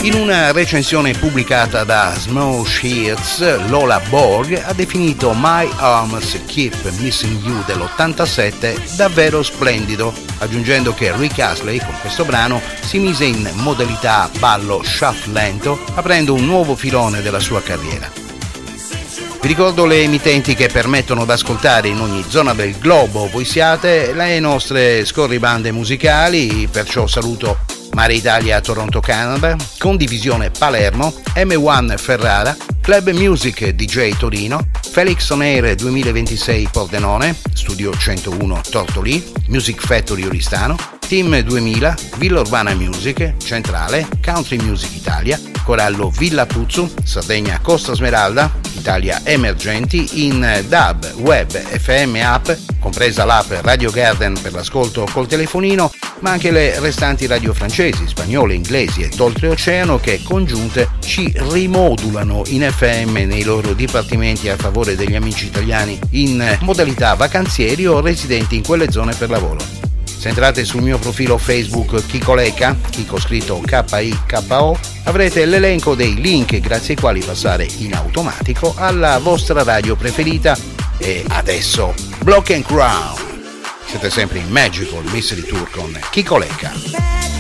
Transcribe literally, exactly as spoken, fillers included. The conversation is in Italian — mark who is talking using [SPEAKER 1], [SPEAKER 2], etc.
[SPEAKER 1] In una recensione pubblicata da Snow Sheets, Lola Borg ha definito My Arms Keep Missing You dell'ottantasette davvero splendido, aggiungendo che Rick Astley con questo brano si mise in modalità ballo shuffle lento, aprendo un nuovo filone della sua carriera. Vi ricordo le emittenti che permettono d'ascoltare in ogni zona del globo voi siate le nostre scorribande musicali, perciò saluto Mare Italia Toronto Canada, Condivisione Palermo, M uno Ferrara, Club Music D J Torino, Felix On Air duemilaventisei Pordenone, Studio centouno Tortolì, Music Factory Oristano, Team duemila, Villa Urbana Music, Centrale, Country Music Italia, Corallo Villa Puzzu, Sardegna Costa Smeralda, Italia Emergenti, in D A B, Web, F M App, compresa l'app Radio Garden per l'ascolto col telefonino, ma anche le restanti radio francesi, spagnole, inglesi e d'oltreoceano che congiunte ci rimodulano in F M nei loro dipartimenti a favore degli amici italiani in modalità vacanzieri o residenti in quelle zone per lavoro. Se entrate sul mio profilo Facebook Chicoleca, Chico scritto K I K O, avrete l'elenco dei link grazie ai quali passare in automatico alla vostra radio preferita. E adesso Block and Crown. Siete sempre in Magical Mystery Tour con Chicoleca.